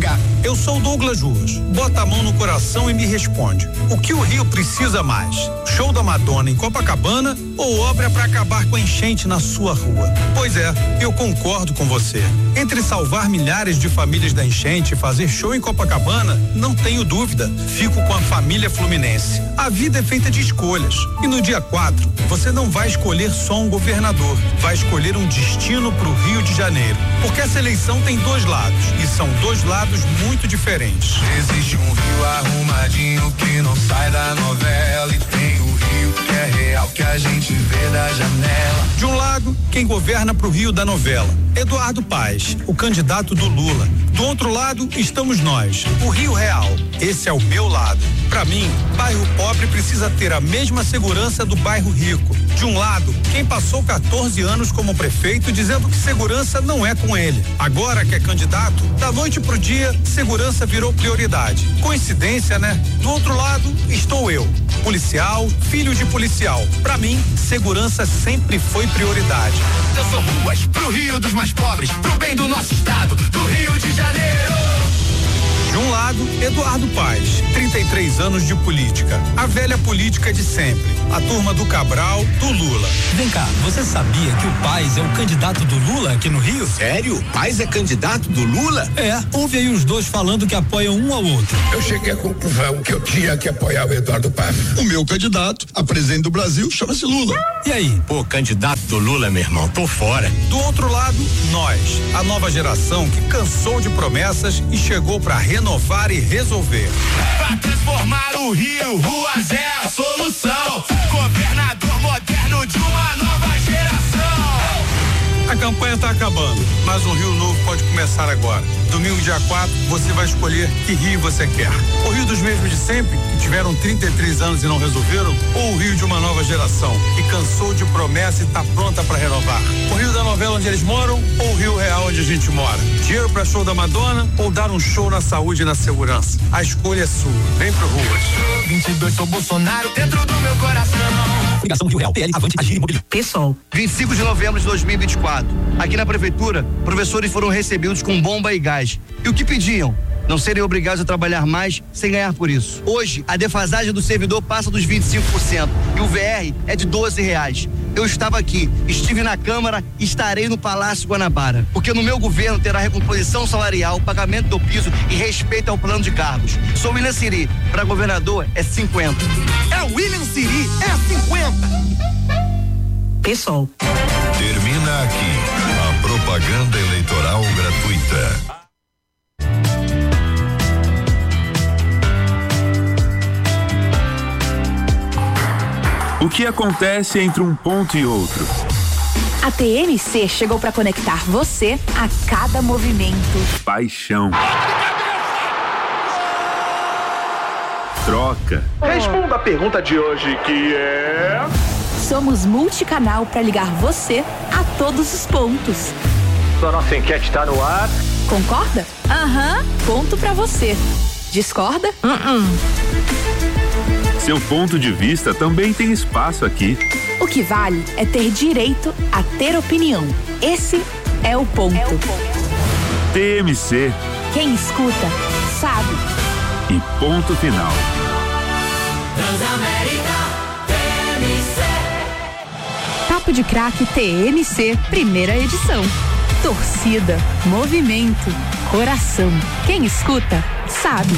cá. Eu sou Douglas Ruas. Bota a mão no coração e me responde. O que o Rio precisa mais? Show da Madonna em Copacabana ou obra para acabar com a enchente na sua rua? Pois é, eu concordo com você. Entre salvar milhares de famílias da enchente e fazer show em Copacabana, não tenho dúvida. Fico com a família fluminense. A vida é feita de escolhas. E no dia 4, você não vai escolher só um governador, vai escolher um destino pro Rio de Janeiro. Porque essa eleição tem dois lados, e são dois lados muito diferentes. Existe um Rio arrumadinho que não sai da novela, e tem o Rio que é real, que a gente vê da janela. De um lado, quem governa pro Rio da novela, Eduardo Paes, o candidato do Lula. Do outro lado, estamos nós, o Rio Real. Esse é o meu lado. Pra mim, bairro pobre precisa ter a mesma segurança do bairro rico. De um lado, quem passou 14 anos como prefeito dizendo que segurança não é com ele. Agora que é candidato, da noite pro dia, segurança virou prioridade. Coincidência, né? Do outro lado, estou eu, policial, filho de policial. Pra mim, segurança sempre foi prioridade. Eu sou ruas pro Rio dos mais pobres, pro bem do nosso estado, do Rio de Janeiro. De um lado, Eduardo Paes, 33 anos de política. A velha política de sempre. A turma do Cabral, do Lula. Vem cá, você sabia que o Paes é o candidato do Lula aqui no Rio? Sério? Paes é candidato do Lula? É, ouve aí os dois falando que apoiam um ao outro. Eu cheguei à conclusão que eu tinha que apoiar o Eduardo Paes. O meu candidato a presidente do Brasil chama-se Lula. E aí? Pô, candidato do Lula, meu irmão, tô fora. Do outro lado, nós, a nova geração que cansou de promessas e chegou pra renovar e resolver. Pra transformar o Rio, ruas é a solução. Governador moderno de uma nova geração. A campanha tá acabando, mas um Rio novo pode começar agora. Domingo, dia 4, você vai escolher que Rio você quer. O Rio dos mesmos de sempre, que tiveram 33 anos e não resolveram, ou o Rio de uma nova geração, que cansou de promessa e tá pronta para renovar. O Rio da novela onde eles moram, ou o Rio real onde a gente mora. Dinheiro para show da Madonna, ou dar um show na saúde e na segurança. A escolha é sua. Vem pro Ruas. 22, sou Bolsonaro dentro do meu coração. Ligação Rio Real, PL, Avante, Agir Imobiliário. Pessoal. 25 de novembro de 2024. Aqui na prefeitura, professores foram recebidos com bomba e gás. E o que pediam? Não serem obrigados a trabalhar mais sem ganhar por isso. Hoje, a defasagem do servidor passa dos 25% e o VR é de R$12. Eu estava aqui, estive na Câmara e estarei no Palácio Guanabara. Porque no meu governo terá recomposição salarial, pagamento do piso e respeito ao plano de cargos. Sou William Siri, para governador é 50. É William Siri, é 50. Pessoal. Termina aqui a propaganda eleitoral gratuita. O que acontece entre um ponto e outro? A TMC chegou para conectar você a cada movimento. Paixão. Troca. Responda a pergunta de hoje, que é... Somos multicanal para ligar você a todos os pontos. A nossa enquete está no ar. Concorda? Aham. Ponto para você. Discorda? Seu ponto de vista também tem espaço aqui. O que vale é ter direito a ter opinião. Esse é o ponto. TMC. Quem escuta, sabe. E ponto final. Transamérica TMC. Papo de Craque TMC, primeira edição. Torcida, movimento, coração. Quem escuta, sabe.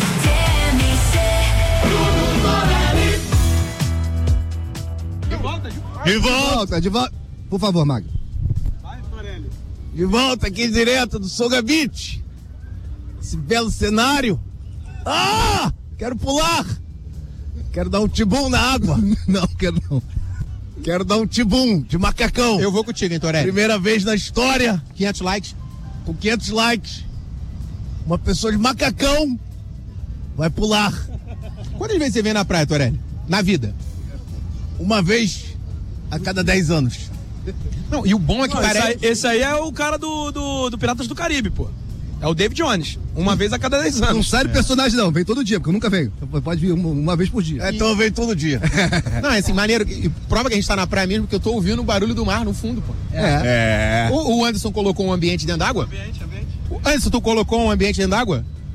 De volta. Por favor, Magno. Vai, Torelli. De volta aqui direto do Soga Beach. Esse belo cenário. Ah! Quero pular. Quero dar um tibum na água. Não, quero não. Quero dar um tibum de macacão. Eu vou contigo, hein, Torelli? Primeira vez na história. 500 likes. Com 500 likes. Uma pessoa de macacão vai pular. Quantas vezes você vem na praia, Torelli? Na vida? Uma vez a cada 10 anos. Não, e o bom é que parece... Esse aí é o cara do Piratas do Caribe, pô. É o David Jones. Uma vez a cada 10 anos. Não sai do personagem, não. Vem todo dia, porque eu nunca venho. Pode vir uma vez por dia. Então eu venho todo dia. Não, é assim, maneiro. E prova que a gente tá na praia mesmo, porque eu tô ouvindo o barulho do mar no fundo, pô. É. O Anderson colocou um ambiente dentro d'água? Ambiente. Anderson, tu colocou um ambiente dentro d'água?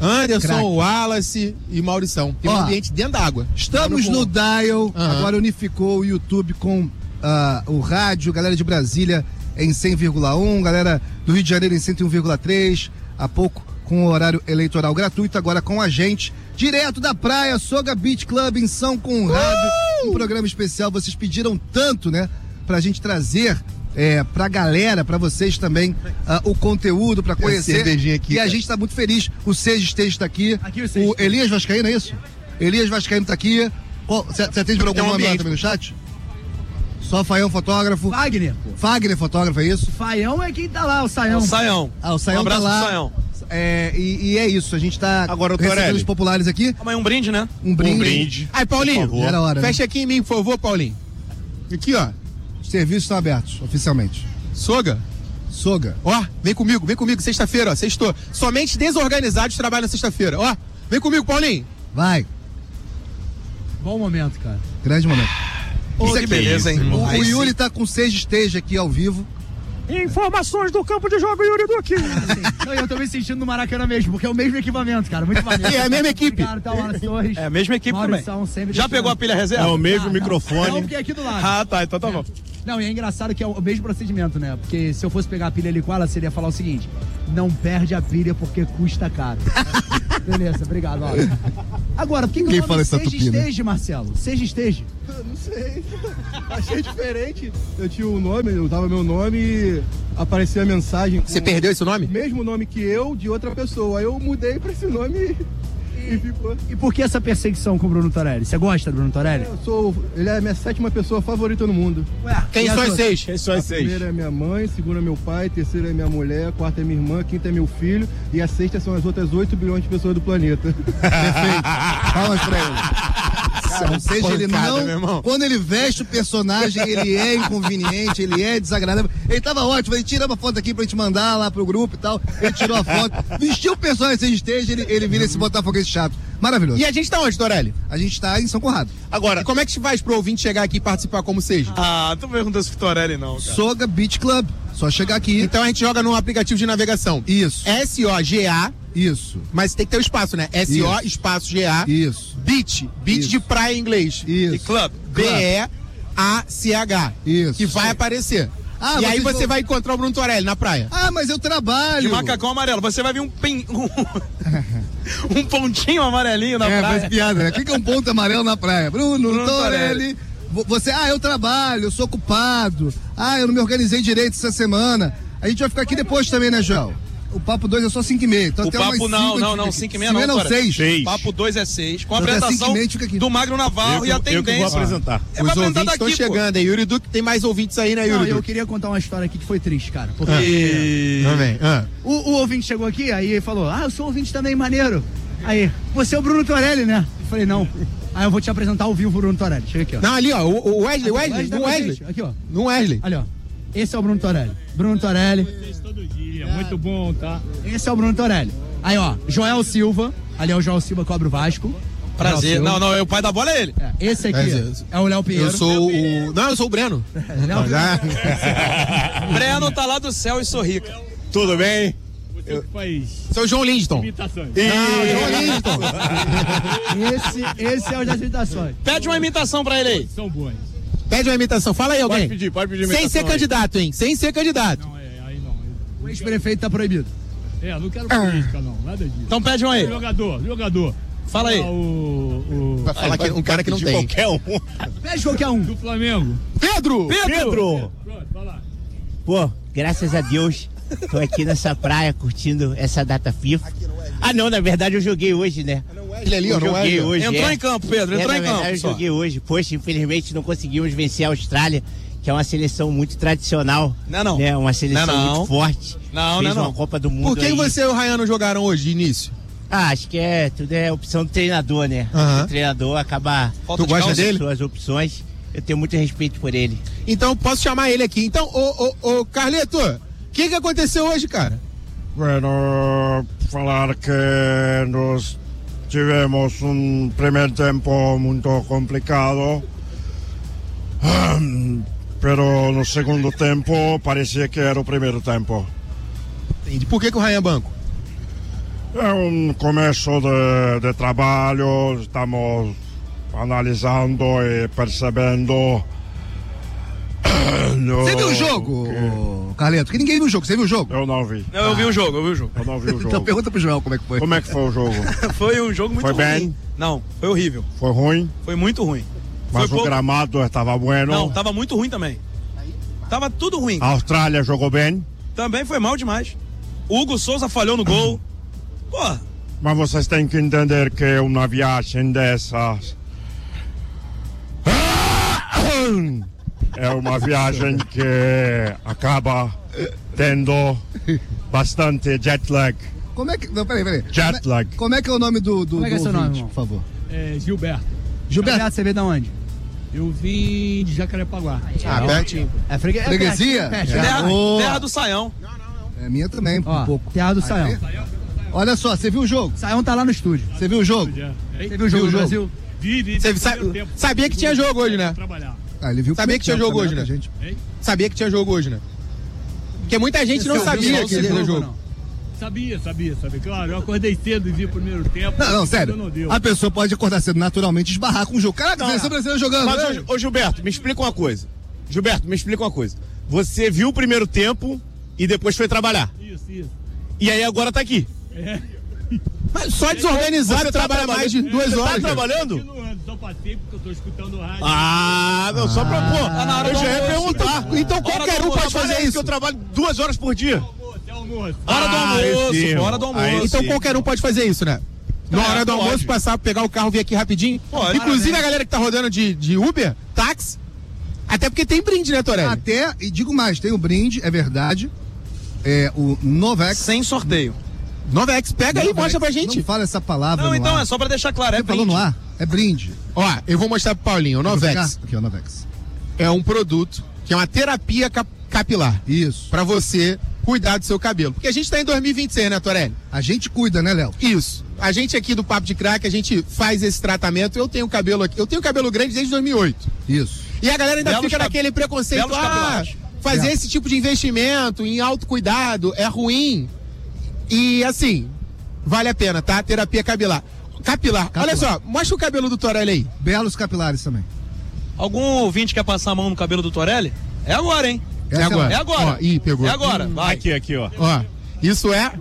Anderson, Crack. Wallace e Maurição. Tem um ambiente dentro da água. Estamos no Dial, agora unificou o YouTube com o rádio, galera de Brasília em 100,1, galera do Rio de Janeiro em 101,3, há pouco com o horário eleitoral gratuito, agora com a gente, direto da praia, Soga Beach Club em São Conrado, um programa especial, vocês pediram tanto, né, pra gente trazer pra galera, pra vocês também, o conteúdo, pra conhecer, aqui, e a gente tá muito feliz, o Seja Esteja tá aqui, o Elias Vascaíno, é isso? Elias Vascaíno tá aqui, você atende por algum nome lá também no chat? Só Faião fotógrafo. Wagner. Wagner fotógrafo, é isso? Faião é quem tá lá, o Saião. O Saião. O Saião abraço tá lá. pro Saião. E é isso, a gente tá agora, recebendo os populares aqui. Mas um brinde, né? Um brinde. Aí, Paulinho, Já era hora, fecha aqui em mim, por favor, Paulinho. Aqui, ó. Os serviços estão abertos, oficialmente. Soga. Ó, vem comigo, sexta-feira, ó, sextou. Somente desorganizados trabalham na sexta-feira, ó. Vem comigo, Paulinho. Vai. Bom momento, cara. Grande momento. Isso aqui, beleza, hein? O Yuri tá com o Seja Esteja aqui ao vivo. Informações do campo de jogo, Yuri do aqui. Eu tô me sentindo no Maracanã mesmo, porque é o mesmo equipamento, cara. Muito maneiro. É a mesma equipe. Obrigado, tá, Wallace Torres. É a mesma equipe Maurição, também. Já pegou a pilha reserva? É o mesmo microfone. Não, porque é aqui do lado. Ah, tá, então tá bom. Não, e é engraçado que é o mesmo procedimento, né? Porque se eu fosse pegar a pilha ali com ela, seria falar o seguinte: não perde a pilha porque custa caro. Beleza, obrigado, Wallace. Agora, por que o nome Seja Esteja, Marcelo? Seja Esteja? Não sei. Achei diferente. Eu tinha um nome, eu dava meu nome e aparecia a mensagem. Você perdeu esse nome? Mesmo nome que eu, de outra pessoa. Aí eu mudei pra esse nome e ficou. E por que essa perseguição com o Bruno Torelli? Você gosta do Bruno Torelli? Ele é a minha 7ª pessoa favorita no mundo. Ué, quem são as 6? A primeira é minha mãe, segunda é meu pai, terceira é minha mulher, quarta é minha irmã, quinta é meu filho e a sexta são as outras 8 bilhões de pessoas do planeta. Perfeito. Palmas pra ele. Ou seja, ele não. Quando ele veste o personagem, ele é inconveniente, ele é desagradável. Ele tava ótimo, ele tira uma foto aqui pra gente mandar lá pro grupo e tal. Ele tirou a foto, vestiu o personagem Seja Esteja, ele vira esse botafoguense chato. Maravilhoso. E a gente tá onde, Torelli? A gente tá em São Conrado. Agora, e como é que se faz pro ouvinte chegar aqui e participar como seja? Ah, tu perguntou se Torelli não, cara. Soga Beach Club. Só chegar aqui. Então a gente joga no aplicativo de navegação. Isso. SOGA. Isso. Mas tem que ter o espaço, né? SO, espaço GA. Isso. Beach. Beach de praia em inglês. Isso. E club. BEACH. Isso. Que vai aparecer. Ah, e aí você vai encontrar o Bruno Torelli na praia. Ah, mas eu trabalho. De macacão amarelo. Você vai ver um pontinho amarelinho na praia. Faz piada, né? O que é um ponto amarelo na praia? Bruno Torelli. Você, eu trabalho, eu sou ocupado. Eu não me organizei direito essa semana. A gente vai ficar aqui depois também, né, João? O Papo 2 é só 5h30. Então o Papo não, 5h30 não, 6. Papo 2 é 6. Com a então apresentação do Magno Navarro e a tendência. Eu que vou apresentar. Os ouvintes estão chegando, hein? Yuri Duque, tem mais ouvintes aí, né, Yuri Duque? Eu queria contar uma história aqui que foi triste, cara. Porque o ouvinte chegou aqui, aí ele falou, eu sou ouvinte também, maneiro. Aí, você é o Bruno Torelli, né? Eu falei, não. Aí eu vou te apresentar ao vivo o Bruno Torelli. Chega aqui, ó. Não, ali, ó, o Wesley. Aqui, ó. No Wesley. Ali, ó. Esse é o Bruno Torelli. Bruno Torelli. Todo dia, muito bom, tá? Esse é o Bruno Torelli. Aí, ó, Joel Silva. Ali é o Joel Silva, cobra o Vasco. Prazer. Não, o pai da bola é ele. Esse aqui é o Léo Pinheiro. Eu sou o... Não, eu sou o Breno. Breno tá lá do céu e sorri, cara. Tudo bem? Sou o João Lindton. Imitações. João Lindton. Esse é o das imitações. Pede uma imitação pra ele aí. São boas. Pede uma imitação. Fala aí, alguém. Pode pedir imitação. Sem ser candidato, hein? Sem ser candidato. Não, aí não. O ex-prefeito tá proibido. Não quero política, não. Nada disso. Então pede um aí. Jogador. Fala aí. Vai falar que um cara que não tem. Qualquer um. Pede qualquer um. Do Flamengo. Pedro! Pronto, vai lá. Pô, graças a Deus, tô aqui nessa praia curtindo essa data FIFA. Não, na verdade eu joguei hoje, né? Ele ali, ó, não joguei hoje. Entrou em campo, Pedro, entrou em campo. Na verdade eu joguei hoje. Poxa, infelizmente não conseguimos vencer a Austrália, que é uma seleção muito tradicional. Não. Né? Uma seleção muito forte. Fez uma Copa do Mundo. Por que você e o Rayano jogaram hoje, de início? Acho que tudo é opção do treinador, né? O treinador acaba... Tu gosta dele? Suas opções. Eu tenho muito respeito por ele. Então, posso chamar ele aqui. Então, ô Carleto, o que aconteceu hoje, cara? Bueno, falar que nós tivemos primeiro tempo muito complicado, pero no segundo tempo parecia que era o primeiro tempo. Entendi. Por que o Ryan banco? É um começo de trabalho, estamos analisando e percebendo. Você viu o jogo, Carleto? Que ninguém viu o jogo. Você viu o jogo? Eu não vi. Não, eu vi o jogo. Eu não vi o jogo. Então pergunta pro Joel como é que foi. Como é que foi o jogo? Foi um jogo muito foi ruim. Bem? Não, foi horrível. Foi ruim? Foi muito ruim. Mas o gramado estava bueno? Não, estava muito ruim também. Tava tudo ruim. A Austrália jogou bem? Também foi mal demais. Hugo Souza falhou no gol. Pô. Mas vocês têm que entender que uma viagem dessas é uma viagem que acaba tendo bastante jet lag. Como é que... Não, peraí. Jet lag. Como é que é o nome do Como é que é seu nome, irmão? por favor? É Gilberto. Gilberto, você veio de onde? Eu vim de Jacarepaguá. pertinho. É freguesia? Terra do Saião. É minha também, um pouco. Terra do Saião. Olha só, você viu o jogo? Saião tá lá no estúdio. Você viu o jogo? Você viu o jogo do Brasil? Vi. Você sabia que tinha jogo hoje, né? Ele viu sabia que tinha jogo hoje, né? Gente. Sabia que tinha jogo hoje, né? Porque muita gente não sabia que tinha jogo. Sabia. Claro, eu acordei cedo e vi o primeiro tempo. Não, sério. A pessoa pode acordar cedo naturalmente e esbarrar com o jogo. Caraca, a seleção brasileira jogando. Mas, ô Gilberto, me explica uma coisa. Você viu o primeiro tempo e depois foi trabalhar. Isso. E aí agora tá aqui. Mas só desorganizado trabalha mais de 2 horas. Tá trabalhando? Só passei porque eu tô escutando o rádio. Não, só pra pôr. Eu já ia perguntar. Então qualquer um pode fazer isso. Eu trabalho 2 horas por dia. Hora do almoço. Então qualquer um pode fazer isso, né? Na hora do almoço, passar, pegar o carro, vir aqui rapidinho. Pode. Inclusive a galera que tá rodando de Uber, táxi, até porque tem brinde, né, Torelli? E digo mais, tem o brinde, é verdade. É o Novex. Sem sorteio. Novex, pega aí e mostra pra gente. Não fala essa palavra. Não, então ar. é só pra deixar claro, Você falou no ar? É brinde. Ó, eu vou mostrar pro Paulinho, o Novex. Aqui, o Novex. É um produto que é uma terapia capilar. Isso. Pra você cuidar do seu cabelo. Porque a gente tá em 2026, né, Torelli? A gente cuida, né, Léo? Isso. A gente aqui do Papo de Crack, a gente faz esse tratamento. Eu tenho cabelo aqui. Eu tenho cabelo grande desde 2008. Isso. E a galera ainda fica naquele preconceito. Fazer esse tipo de investimento em autocuidado é ruim. E assim, vale a pena, tá? Terapia capilar. Olha só, mostra o cabelo do Torelli aí. Belos capilares também. Algum ouvinte quer passar a mão no cabelo do Torelli? É agora, hein? É agora. É agora. Ó, pegou. É agora, vai. Aqui, ó. Ó, isso é...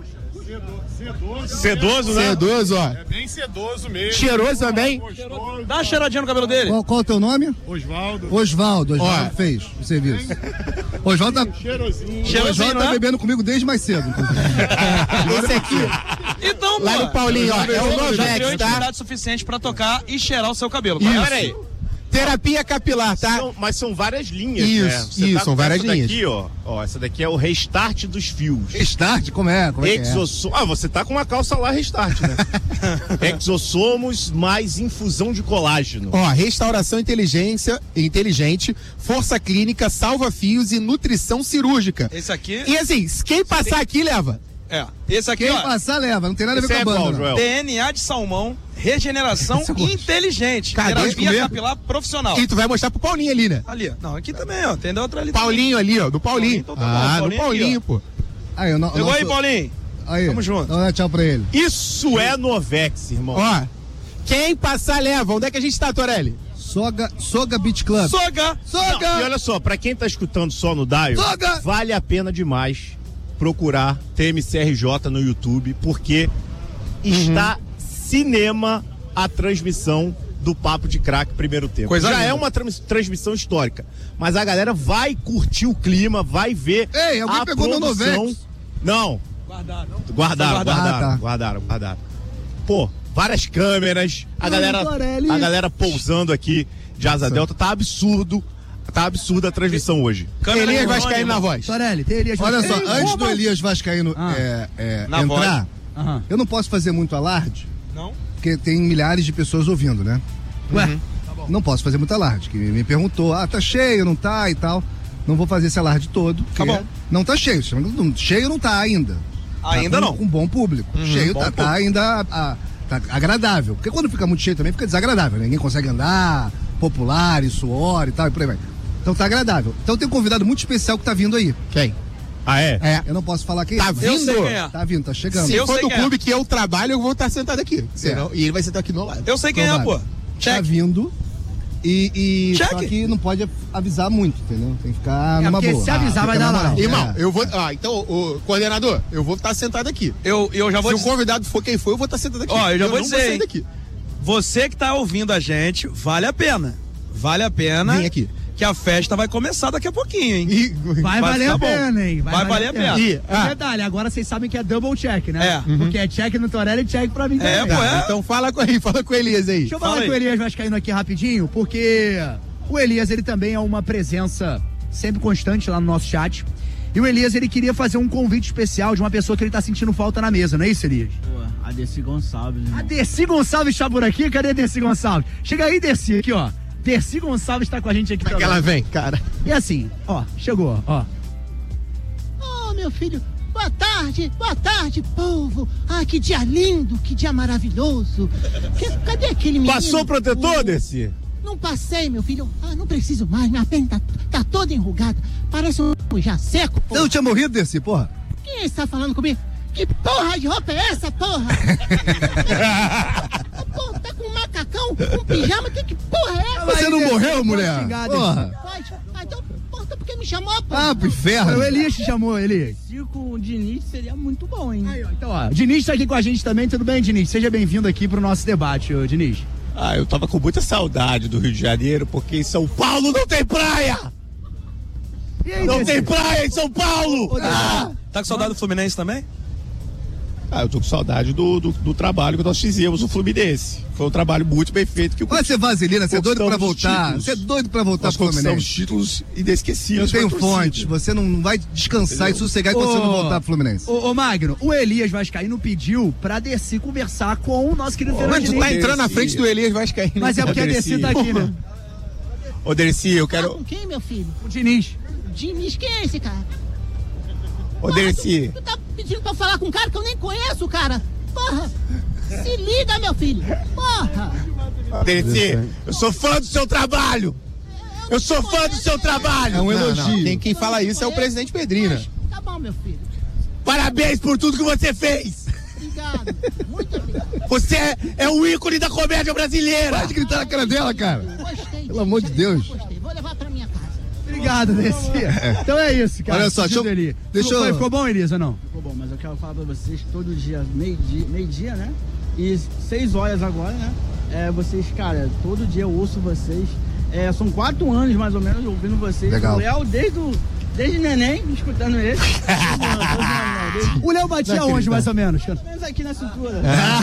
Sedoso, né? Sedoso, ó. É bem sedoso mesmo. Cheiroso também. Dá uma cheiradinha no cabelo dele. Qual é o teu nome? Osvaldo. Osvaldo fez o serviço. Osvaldo tá... Cheirosinho. Osvaldo tá bebendo comigo desde mais cedo. Esse aqui. Então, lá no Paulinho, ó, é o Novex, tá? Intimidade suficiente pra tocar e cheirar o seu cabelo. Peraí. Terapia capilar, tá? Mas são várias linhas, isso, né? São várias linhas. Daqui, ó, essa daqui é o Restart dos fios. Restart? Como é? Você tá com uma calça lá Restart, né? Exossomos mais infusão de colágeno. Ó, restauração inteligente, força clínica, salva fios e nutrição cirúrgica. Esse aqui... E assim, quem passar aqui leva. Esse aqui, quem passar leva, não tem nada a ver com a banda. Joel? DNA de salmão, regeneração inteligente. Terapia capilar profissional. E tu vai mostrar pro Paulinho ali, né? Ali, não, aqui também, ó. Tem da outra ali. Paulinho ali, ó, do Paulinho. Então tá bom, no Paulinho, aqui, pô. Aí, Pegou aí, Paulinho? Aí. Tamo junto. Então, tchau pra ele. Isso é Novex, irmão. Ó, quem passar leva. Onde é que a gente tá, Torelli? Soga Beach Club. Soga! Não, e olha só, pra quem tá escutando só no Dial, vale a pena demais procurar TMCRJ no YouTube, porque está cinema a transmissão do Papo de Crack primeiro tempo. Já é uma transmissão histórica, mas a galera vai curtir o clima, vai ver. Ei, alguém pegou meu Novex? Não. Guardaram. Pô, várias câmeras, a galera pousando aqui de Asa Delta, tá absurdo. Tá absurda a transmissão hoje. Elias Vascaíno na voz. Torelli, tem Elias Vascaíno. Olha só, antes do Elias Vascaíno entrar, eu não posso fazer muito alarde. Não? Porque tem milhares de pessoas ouvindo, né? Ué? Não posso fazer muito alarde. Que me perguntou, tá cheio, não tá e tal. Não vou fazer esse alarde todo. Tá bom. Não tá cheio. Cheio não tá ainda. Ainda não. Com bom público. Cheio tá ainda tá agradável. Porque quando fica muito cheio também fica desagradável, né? Ninguém consegue andar, popular e suor e tal, e por aí vai. Então tá agradável. Então tem um convidado muito especial que tá vindo aí. Quem? Ah, é? Eu não posso falar quem Tá é. vindo? Eu sei quem é. Tá vindo, tá chegando. Se Eu for sei do quem é. clube que eu trabalho, eu vou estar sentado aqui. Senão, e ele vai sentar aqui do meu lado. Eu sei quem é, pô. Tá Check. vindo. E Check. só que não pode avisar muito, entendeu? Tem que ficar numa porque boa. se avisar vai Fica dar na lá. moral. Irmão, eu vou. Então, o coordenador, eu vou estar sentado aqui. Eu já vou Se o dizer. convidado for quem for, eu vou estar sentado aqui. Ó, eu já vou não dizer, sair hein? daqui. Você que tá ouvindo a gente, vale a pena. Vale a pena. Vem aqui. Que a festa vai começar daqui a pouquinho, hein? Vai valer ficar a bom. pena, hein? Vai valer a pena. E, Detalhe, agora vocês sabem que é double check, né? É. Porque é check no Torelli e check pra mim também. pô, é. Então fala com o Elias aí. Deixa eu falar Fala que o aí. Elias Vascaíno aqui rapidinho, porque o Elias, ele também é uma presença sempre constante lá no nosso chat. E o Elias, ele queria fazer um convite especial de uma pessoa que ele tá sentindo falta na mesa, não é isso, Elias? Pô, a Dercy Gonçalves. A Dercy Gonçalves tá por aqui? Cadê a Dercy Gonçalves? Chega aí, Dercy, aqui, ó. Dercy Gonçalves tá com a gente aqui também. Que ela vem, cara. E assim, ó, chegou, ó. Oh, meu filho, boa tarde, povo. Ah, que dia lindo, que dia maravilhoso. Cadê aquele menino? Passou o protetor, Dercy? Não passei, meu filho. Ah, não preciso mais, minha pele tá toda enrugada. Parece um já seco, pô. Eu não tinha morrido desse, porra. Quem está falando comigo? Que porra de roupa é essa, porra? Porra, tá com um macacão, com pijama, que porra é essa? Você não morreu, mulher? xingar, Porra. Pode. Ah, então, porra, por que me chamou, pô? Ah, pro inferno. O Elias te chamou, Elias. Com o Diniz seria muito bom, hein? Aí, ó, então, ó, Diniz tá aqui com a gente também, tudo bem, Diniz? Seja bem-vindo aqui pro nosso debate, ô, Diniz. Ah, eu tava com muita saudade do Rio de Janeiro, porque em São Paulo não tem praia! E aí, Não Dercy? tem praia em São Paulo! Tá com saudade do Fluminense também? Eu tô com saudade do trabalho que nós fizemos no Fluminense. Foi um trabalho muito bem feito. Que Vai ser vaselina, você é doido pra conquistamos voltar. títulos. Você é doido pra voltar Nós pro conquistamos Fluminense. títulos Eu inesquecíveis. tenho pra torcida. fontes, você não vai descansar e sossegar enquanto você não voltar pro Fluminense. Ô, Magno, o Elias Vascaíno pediu pra Dercy conversar com o nosso querido Fernando Mas tu Diniz. tá entrando na frente do Elias Vascaíno. Mas é porque a Dercy tá aqui, né? Ô, Dercy, eu Fala quero... com quem, meu filho? O Diniz. Diniz, quem é esse cara? Ô, Dercy... Tu tá pedindo pra eu falar com um cara que eu nem conheço, cara? Porra! Se liga, meu filho! Porra! Dercy, eu sou fã do seu trabalho! Eu sou fã do seu trabalho! É um Não, elogio. quem fala isso é o presidente Pedrina. Tá bom, meu filho. Parabéns por tudo que você fez! Obrigado. Muito obrigado. Você é o ícone da comédia brasileira! Pode gritar na cara dela, cara. Gostei. Pelo amor de Deus. Gostei. Vou levar pra minha casa. Obrigado, Dercy. Então é isso, cara. Olha só, Pedido deixa eu- ali. deixa eu- Ficou bom, Elias, ou não? Ficou bom, mas eu quero falar pra vocês todo dia, meio-dia, né? E 6 horas agora, né? Vocês, cara, todo dia eu ouço vocês. São 4 anos, mais ou menos, ouvindo vocês. Legal. O Léo, desde neném, escutando ele. O Léo batia onde, mais ou menos? Menos aqui na cintura.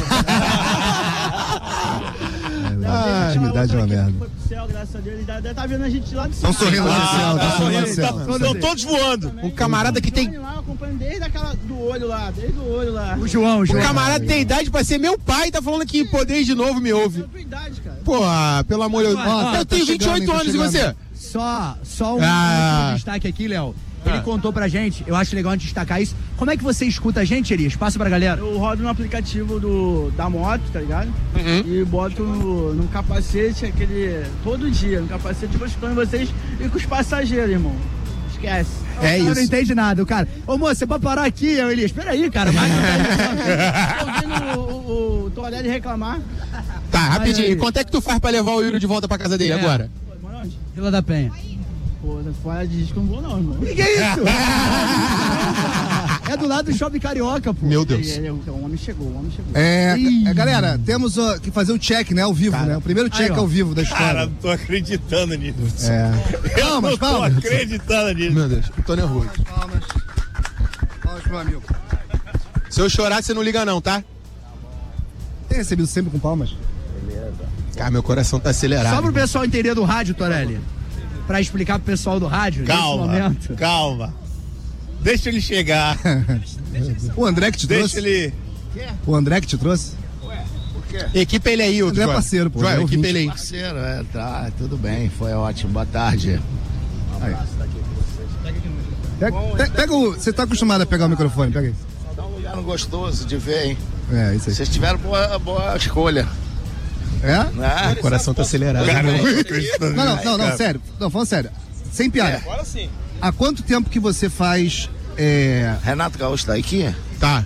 Intimidade é uma merda. Foi pro céu, graças a Deus. Ele deve estar vendo a gente lá do céu. Estão sorrindo lá do céu, estão sorrindo lá do céu. Estão todos voando! Um camarada que tem... Eu acompanho desde do olho lá, O João. O camarada tem idade pra ser meu pai e tá falando que poder de novo me ouve. idade, cara. Pô, pelo amor de Deus. Ó, Eu tenho 28 chegando, anos e você? Só um destaque aqui, Léo. Ele contou pra gente, eu acho legal a gente destacar isso. Como é que você escuta a gente, Elias? Passa pra galera. Eu rodo no aplicativo da moto, tá ligado? E boto no capacete aquele. Todo dia, no capacete, eu vou escutando vocês e com os passageiros, irmão. Esquece. É Eu não isso. entende nada, o cara. Ô, moço, você pode parar aqui, eu, Elias. Espera aí, cara. Vai, Tô ouvindo o Torelli reclamar. Tá, rapidinho. aí. E quanto é que tu faz pra levar o Yuri de volta pra casa dele agora? Pô, mano, onde? Vila da Penha. Pô, fora de disco eu não vou não, irmão. Que é isso? É do lado do Shopping Carioca, pô. Meu Deus. O homem chegou. Galera, temos que fazer o check, né, ao vivo, né? O primeiro check Aí, ó. ao vivo da Cara, história. não tô acreditando nisso. Calma, Eu não tô calma. acreditando nisso. Meu Deus, eu tô nervoso. Palmas, meu amigo. Se eu chorar, você não liga não, tá? Tem recebido sempre com palmas? Cara, meu coração tá acelerado. Só pro pessoal entender do rádio, Torelli. Pra explicar pro pessoal do rádio, nesse momento. Calma. Deixa ele chegar. O André que te trouxe? Deixa ele... O André que te trouxe? Equipa ele aí, ô André é Joel. parceiro, pô. Joel, André é equipa ouvinte. ele aí. Parceiro, tá, tudo bem, foi ótimo, boa tarde. Pega o... Você tá acostumado a pegar o microfone, pega aí. Dá um lugar gostoso de ver, hein? É, isso aí. Vocês tiveram boa escolha. É? O coração tá acelerado. Não, sério. Não, falando sério. Sem piada. Agora sim. Há quanto tempo que você faz Renato Gaúcho tá aqui? Tá.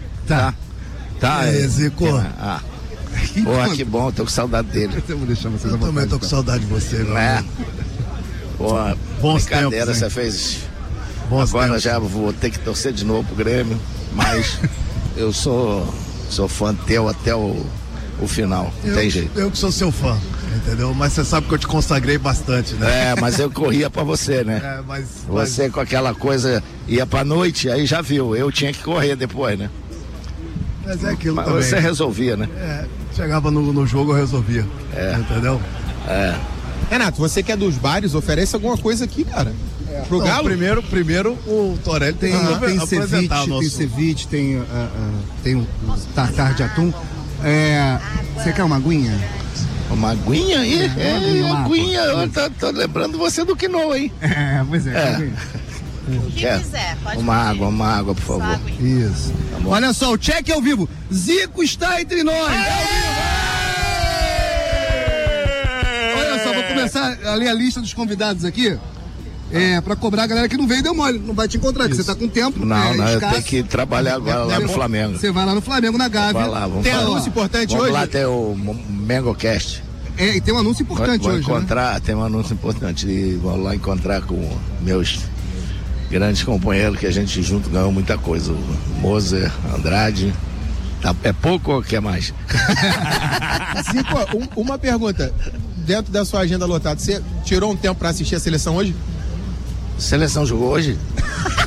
Zico. Pô, que bom, tô com saudade dele. Eu também tô com saudade de você, né? Pô, bons brincadeira, tempos, você fez. Bons Agora tempos, já vou ter que torcer de novo pro Grêmio, mas eu sou fã teu até o final, não tem jeito. Eu que sou seu fã, entendeu? Mas você sabe que eu te consagrei bastante, né? Mas eu corria pra você, né? Você com aquela coisa, ia pra noite, aí já viu, eu tinha que correr depois, né? Mas é aquilo mas também. Você resolvia, né? Chegava no jogo, eu resolvia. Entendeu? Renato, você que é dos bares, oferece alguma coisa aqui, cara. Pro Não, Galo? Primeiro o Torelli Tem ceviche, tem um tartar de atum. Você quer uma aguinha? Uma aguinha aí? Aguinha, eu tô lembrando você do Quinoa, hein? Pois é. O que quiser, pode uma água, por favor. Isso. Tá bom. Olha só, o check ao vivo. Zico está entre nós. Olha só, vou começar a ler a lista dos convidados aqui. Pra cobrar a galera que não veio, deu mole. Não vai te encontrar, porque você tá com tempo. Não, eu tenho que trabalhar agora lá no Flamengo. Você vai lá no Flamengo, na Gávea. Vai lá, tem anúncio importante vamos hoje? Lá tem o MengoCast. E tem um anúncio importante vou hoje, encontrar, né? Tem um anúncio importante. E vou lá encontrar com meus grandes companheiros que a gente junto ganhou muita coisa. O Moser, Andrade. É pouco ou quer mais? Zico, uma pergunta. Dentro da sua agenda lotada, você tirou um tempo pra assistir a seleção hoje? Seleção jogou hoje?